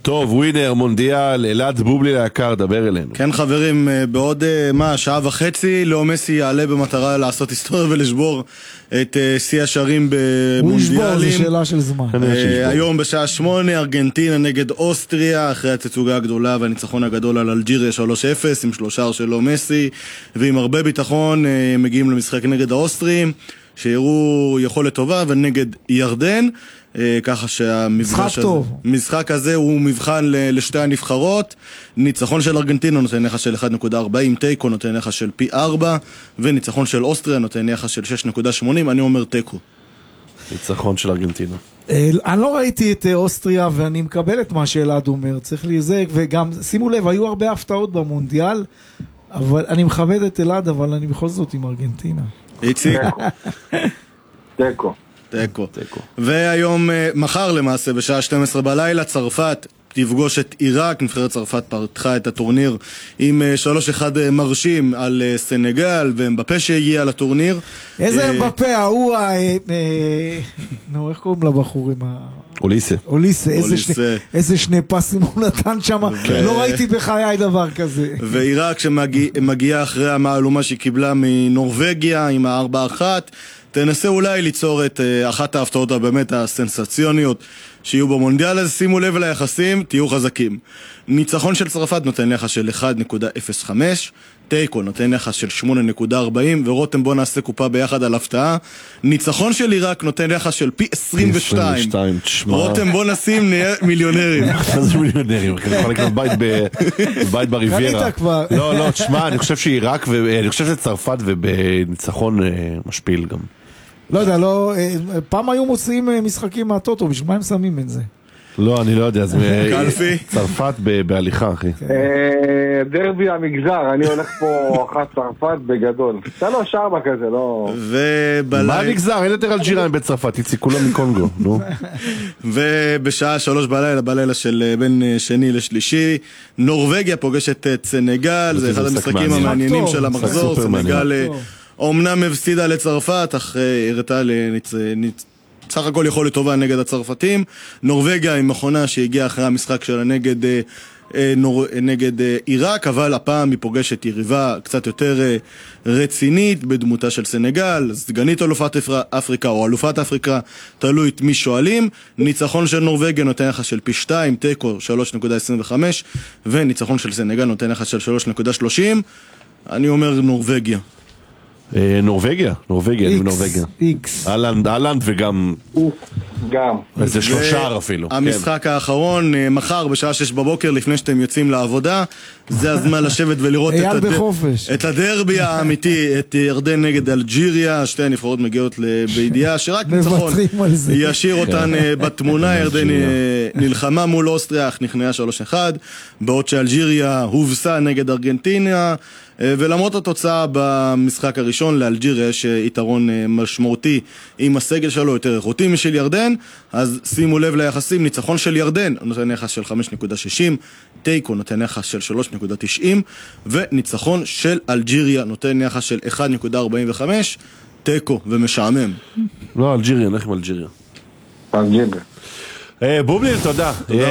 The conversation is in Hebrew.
טוב, ווינר, מונדיאל, אלעד בובלי היקר, דבר אלינו. כן חברים, בעוד שעה וחצי לאו מסי יעלה במטרה לעשות היסטוריה ולשבור את שיא השערים במונדיאלים. הוא ישבור, זו שאלה של זמן. היום בשעה 8 ארגנטינה נגד אוסטריה, אחרי התצוגה הגדולה והניצחון הגדול על אלג'יריה 3-0 עם 3 שערים של לאו מסי, ועם הרבה ביטחון מגיעים למשחק נגד האוסטרים שיראו יכולת טובה, ונגד ירדן, ככה שהמשחק הזה הוא מבחן לשתי הנבחרות. ניצחון של ארגנטינה נותן יחס של 1.40, תיקו נותן יחס של פי 4, וניצחון של אוסטריה נותן יחס של 6.80. אני אומר תיקו. ניצחון של ארגנטינה. אני לא ראיתי את אוסטריה ואני מקבל את מה שאלעד אומר, צריך להיזהר, וגם שימו לב, היו הרבה הפתעות במונדיאל, אבל אני מכבד את אלעד, אבל אני בכל זאת עם ארגנטינה. איציק? תיקו. תיקו. והיום, מחר למעשה, בשעה 12 בלילה, צרפת תפגוש את עיראק. נבחרת צרפת פתחה את הטורניר עם 3-1 מרשים על סנגל, ומבפה שהגיע לטורניר. איזה מבפה? ההוא, איך קוראים לבחורים? אוליסה, איזה שני פסים הוא נתן שם, לא ראיתי בחיי דבר כזה. ועיראק שמגיעה אחרי המעלומה שהיא קיבלה מנורווגיה עם ה-4-1, תנסה אולי ליצור את אחת ההפתעות באמת הסנסציוניות שיהיו במונדיאל הזה. שימו לב ליחסים, תהיו חזקים. ניצחון של צרפת נותן יחס של 1.05, תיקו נותן יחס של 8.40, ורותם בוא נעשה קופה ביחד על הפתעה. ניצחון של עיראק נותן יחס של פי 22. רותם בוא נשים נהיה מיליונרים. מה זה מיליונרים? אני יכול לקנות בית בריביירה. לא, תשמע, אני חושב שעיראק, ואני חושב שצרפת ובניצחון משפיל גם. לא יודע, פעם היו מוציאים משחקים מהטוטו, בשביל מה הם שמים את זה? לא, אני לא יודע, זה קלפי צרפת בהליכה, אחי. דרבי המגזר, אני הולך פה אחת צרפת בגדול. 3-4 כזה, לא... מה המגזר? אין יותר אלג'יריה מבית צרפת, יציא כולם מקונגו, נו. ובשעה 3 בלילה של בין שני לשלישי, נורווגיה פוגשת את סנגל, זה אחד המשחקים המעניינים של המחזור. סנגל אומנם הפסידה לצרפת, אך הראתה סך הכל יכולת טובה נגד הצרפתים. נורווגיה עם מכונה שהגיעה אחרי המשחק שלה נגד עיראק, אבל הפעם היא פוגשת יריבה קצת יותר רצינית בדמותה של סנגל, סגנית אלופת אפריקה או אלופת אפריקה, תלוי את מי שואלים. ניצחון של נורווגיה נותן יחס של פי 2, תיקו 3.25, וניצחון של סנגל נותן יחס של 3.30. אני אומר נורווגיה. נורווגיה, אהלנד וגם איזה 3 אפילו. המשחק האחרון מחר בשעה 6 בבוקר, לפני שאתם יוצאים לעבודה, זה הזמן לשבת ולראות את הדרבי האמיתי, את ירדן נגד אלג'יריה. שתי הנבחרות מגיעות בידיעה שרק ניצחון ישאיר אותן בתמונה. ירדן נלחמה מול אוסטריה אך נכנעה 3-1, בעוד שאלג'יריה הובסה נגד ארגנטינה, ולמרות התוצאה במשחק הראשון לאלג'יריה יש יתרון משמעותי עם הסגל שלו יותר איכותי משל ירדן. אז שימו לב ליחסים, ניצחון של ירדן נותן יחס של 5.60, תיקו נותן יחס של 3.90, וניצחון של אלג'יריה נותן יחס של 1.45, תיקו ומשעמם. לא, אלג'יריה, נחם אלג'יריה. אלג'יריה. בובלי, תודה.